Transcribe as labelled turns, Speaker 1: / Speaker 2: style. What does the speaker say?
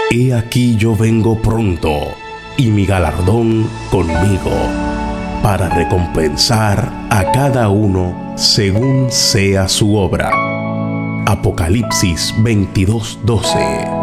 Speaker 1: He aquí yo vengo pronto, y mi galardón conmigo, para recompensar a cada uno según sea su obra. Apocalipsis 22:12.